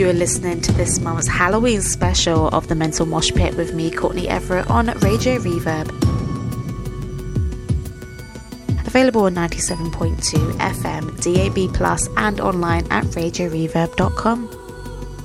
You are listening to this month's Halloween special of the Mental Mosh Pit with me, Courtney Everett, on Radio Reverb. Available on 97.2 FM, DAB+, and online at radioreverb.com.